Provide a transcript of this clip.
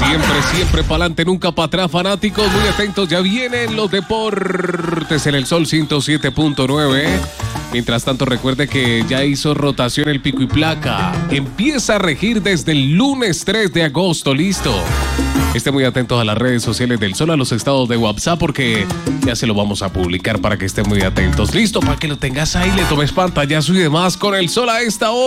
Siempre para adelante, nunca para atrás, fanáticos. Muy atentos, ya vienen los deportes en el Sol 107.9. Mientras tanto, recuerde que ya hizo rotación el pico y placa. Empieza a regir desde el lunes 3 de agosto, listo. Esté muy atentos a las redes sociales del Sol, a los estados de WhatsApp, porque ya se lo vamos a publicar para que estén muy atentos. Listo, para que lo tengas ahí, le tomes pantallazo y demás con el Sol a esta hora.